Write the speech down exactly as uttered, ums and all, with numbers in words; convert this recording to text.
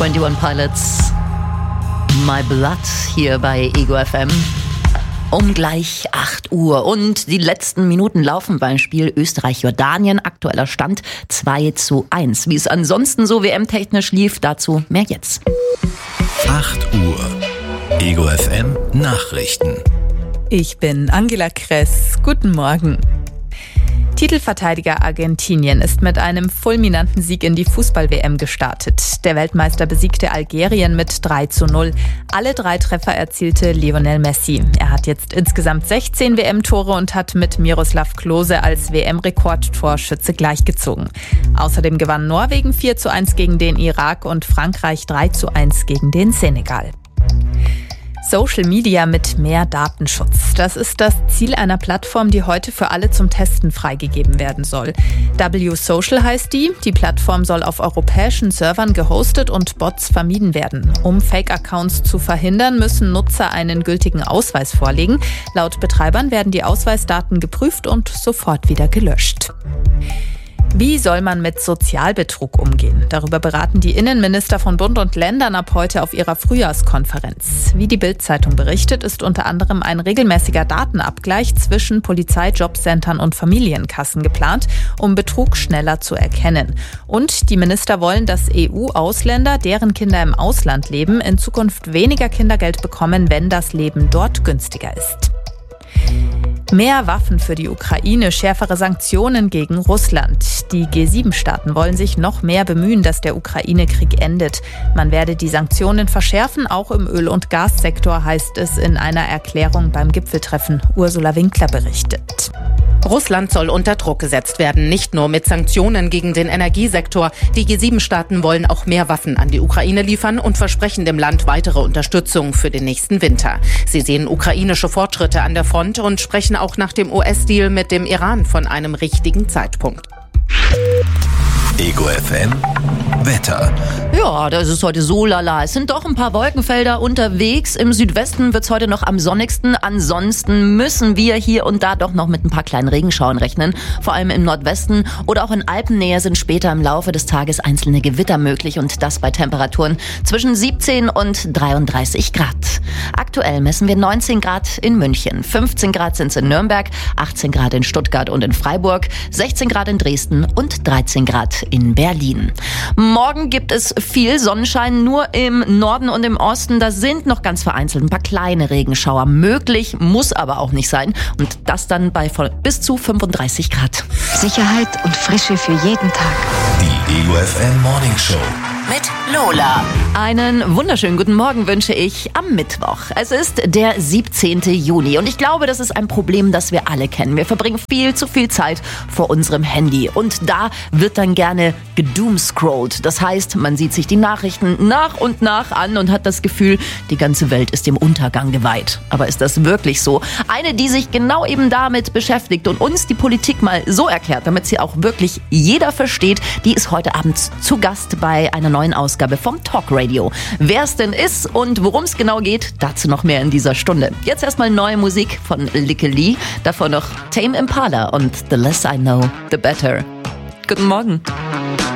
einundzwanzig Pilots, My Blood hier bei Ego F M. Um gleich acht Uhr und die letzten Minuten laufen beim Spiel Österreich-Jordanien. Aktueller Stand zwei zu eins. Wie es ansonsten so W M-technisch lief, dazu mehr jetzt. acht Uhr. Ego F M Nachrichten. Ich bin Angela Kress. Guten Morgen. Titelverteidiger Argentinien ist mit einem fulminanten Sieg in die Fußball-W M gestartet. Der Weltmeister besiegte Algerien mit drei zu null. Alle drei Treffer erzielte Lionel Messi. Er hat jetzt insgesamt sechzehn W M-Tore und hat mit Miroslav Klose als W M-Rekordtorschütze gleichgezogen. Außerdem gewann Norwegen vier zu eins gegen den Irak und Frankreich drei zu eins gegen den Senegal. Social Media mit mehr Datenschutz. Das ist das Ziel einer Plattform, die heute für alle zum Testen freigegeben werden soll. W Social heißt die. Die Plattform soll auf europäischen Servern gehostet und Bots vermieden werden. Um Fake-Accounts zu verhindern, müssen Nutzer einen gültigen Ausweis vorlegen. Laut Betreibern werden die Ausweisdaten geprüft und sofort wieder gelöscht. Wie soll man mit Sozialbetrug umgehen? Darüber beraten die Innenminister von Bund und Ländern ab heute auf ihrer Frühjahrskonferenz. Wie die Bild-Zeitung berichtet, ist unter anderem ein regelmäßiger Datenabgleich zwischen Polizei, Jobcentern und Familienkassen geplant, um Betrug schneller zu erkennen. Und die Minister wollen, dass E U-Ausländer, deren Kinder im Ausland leben, in Zukunft weniger Kindergeld bekommen, wenn das Leben dort günstiger ist. Mehr Waffen für die Ukraine, schärfere Sanktionen gegen Russland. Die G sieben Staaten wollen sich noch mehr bemühen, dass der Ukraine-Krieg endet. Man werde die Sanktionen verschärfen, auch im Öl- und Gassektor, heißt es in einer Erklärung beim Gipfeltreffen. Ursula Winkler berichtet. Russland soll unter Druck gesetzt werden, nicht nur mit Sanktionen gegen den Energiesektor. Die G sieben Staaten wollen auch mehr Waffen an die Ukraine liefern und versprechen dem Land weitere Unterstützung für den nächsten Winter. Sie sehen ukrainische Fortschritte an der Front und sprechen auch nach dem U S-Deal mit dem Iran von einem richtigen Zeitpunkt. Ego F M Wetter. Ja, das ist heute so lala. Es sind doch ein paar Wolkenfelder unterwegs. Im Südwesten wird's heute noch am sonnigsten. Ansonsten müssen wir hier und da doch noch mit ein paar kleinen Regenschauern rechnen. Vor allem im Nordwesten oder auch in Alpennähe sind später im Laufe des Tages einzelne Gewitter möglich und das bei Temperaturen zwischen siebzehn und dreiunddreißig Grad. Aktuell messen wir neunzehn Grad in München, fünfzehn Grad sind's in Nürnberg, achtzehn Grad in Stuttgart und in Freiburg, sechzehn Grad in Dresden und dreizehn Grad in Berlin. Morgen gibt es viel Sonnenschein, nur im Norden und im Osten. Da sind noch ganz vereinzelt ein paar kleine Regenschauer möglich, muss aber auch nicht sein. Und das dann bei bis zu fünfunddreißig Grad. Sicherheit und Frische für jeden Tag. Die Ego F M Morning Show. Mit Lola. Einen wunderschönen guten Morgen wünsche ich am Mittwoch. Es ist der siebzehnten Juni und ich glaube, das ist ein Problem, das wir alle kennen. Wir verbringen viel zu viel Zeit vor unserem Handy und da wird dann gerne gedoomscrollt. Das heißt, man sieht sich die Nachrichten nach und nach an und hat das Gefühl, die ganze Welt ist dem Untergang geweiht. Aber ist das wirklich so? Eine, die sich genau eben damit beschäftigt und uns die Politik mal so erklärt, damit sie auch wirklich jeder versteht, die ist heute Abend zu Gast bei einer neuen Ausgabe vom Talk Radio. Wer es denn ist und worum es genau geht, dazu noch mehr in dieser Stunde. Jetzt erstmal neue Musik von Lykke Li, davor noch Tame Impala und The Less I Know, The Better. Guten Morgen.